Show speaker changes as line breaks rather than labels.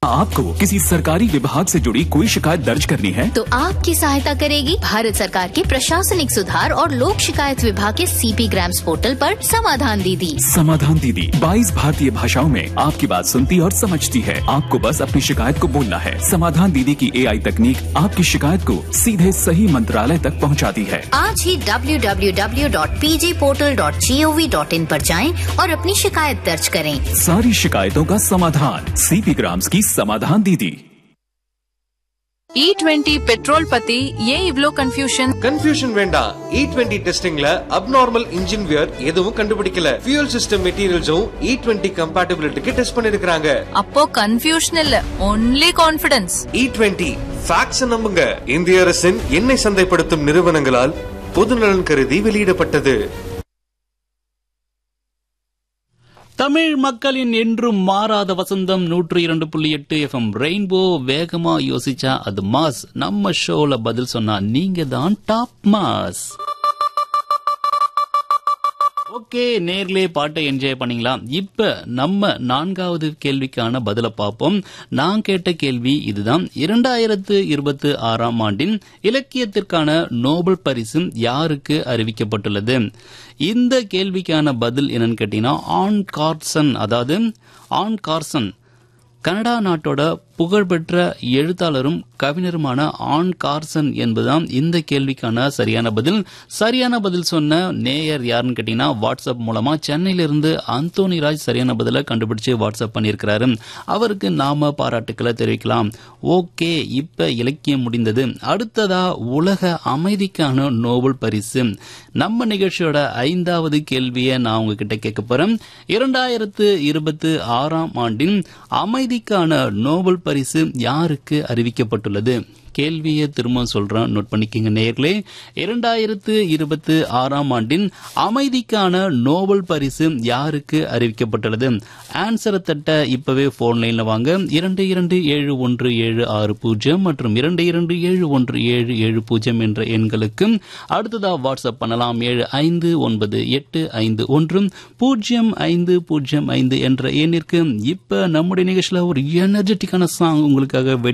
आपको किसी सरकारी विभाग से जुड़ी कोई शिकायत दर्ज करनी है
तो आपकी सहायता करेगी भारत सरकार के प्रशासनिक सुधार और लोक शिकायत विभाग के सीपी ग्राम्स पोर्टल पर समाधान दीदी।
समाधान दीदी 22 भारतीय भाषाओं में आपकी बात सुनती और समझती है। आपको बस अपनी शिकायत को बोलना है। समाधान दीदी की AI तकनीक आपकी शिकायत को सीधे सही मंत्रालय तक पहुंचाती है।
आज ही www.pjportal.gov.in पर जाएं और अपनी शिकायत दर्ज करें।
सारी शिकायतों का समाधान सीपी ग्राम्स की समाधान दीदी।
E20 பெட்ரோல் பத்தி ஏன் இவ்ளோ கன்ஃபியூஷன்
வேண்டாம். E20 டெஸ்டிங்ல அப்நார்மல் இன்ஜின் வியர் எதுவும் கண்டுபிடிக்கல. ஃபியூல் சிஸ்டம் மெட்டீரியல்ஸும் E20 கம்பேட்டிபிலிட்டிக்கு டெஸ்ட் பண்ணிருக்காங்க.
அப்போ கன்ஃபியூஷன் இல்ல, ஒன்லி கான்ஃபிடன்ஸ்.
E20 ஃபேக்ட்ஸ் நம்புங்க. இந்திய அரசின் எண்ணெய் சந்தைப்படுத்தும் நிறுவனங்களால் பொதுநலன் கருதி வெளியிடப்பட்டது.
தமிழ் மக்களின் என்றும் மாறாத வசந்தம் 102.8 FM ரெயின்போ. வேகமா யோசிச்சா அது மாஸ். நம்ம ஷோல பதில் சொன்னா நீங்க தான் டாப் மாஸ். ஓகே, நேர்லே பாட்டை என்ஜாய் பண்ணீங்களா? இப்ப நம்ம 4வது கேள்விக்கான பதில பார்ப்போம். நான் கேட்ட கேள்வி இதுதான். 2026ஆம் ஆண்டின் இலக்கியத்திற்கான நோபல் பரிசு யாருக்கு அறிவிக்கப்பட்டுள்ளது? இந்த கேள்விக்கான பதில் என்னன்னு கேட்டீங்கன்னா ஆன் கார்சன். அதாவது ஆன் கார்சன் கனடா நாட்டோட புகழ்பெற்ற எழுத்தாளரும் கவிஞருமான ஆன் கார்சன் என்பதுதான் இந்த கேள்விக்கான சரியான பதில். சரியான பதில் சொன்ன நேயர் யாருன்னு கேட்டீங்கன்னா வாட்ஸ்அப் மூலமா சென்னையிலிருந்து அந்தோனி ராஜ் சரியான பதில கண்டுபிடிச்சு வாட்ஸ்அப் பண்ணியிருக்கிறாரு. அவருக்கு நாம பாராட்டுக்களை தெரிவிக்கலாம். ஓகே, இப்ப இலக்கியம் முடிந்தது. அடுத்ததா உலக அமைதிக்கான நோபல் பரிசு. நம்ம நிகழ்ச்சியோட 5வது கேள்வியை நான் உங்ககிட்ட கேட்க போறேன். 2026ஆம் ஆண்டின் அமைதிக்கான நோபல் பரிசு யாருக்கு அறிவிக்கப்பட்டுள்ளது? கேள்வியை திரும்ப சொல்றேன், நோட் பண்ணிக்கங்க நேயர்களே. 2026ஆம் ஆண்டின் அமைதிக்கான நோபல் பரிசு யாருக்கு அறிவிக்கப்பட்டுள்ளது? ஆன்சரை தட்ட இப்பவே போன் லைன்ல வாங்க. 227176 மற்றும் 227177 என்ற எண்களுக்கு அடுத்ததா வாட்ஸ்அப் பண்ணலாம். 7598510505 என்ற எண்ணிற்கு. இப்ப நம்முடைய நிகழ்ச்சியில ஒரு எனர்ஜெட்டிக்கான சாங் உங்களுக்காக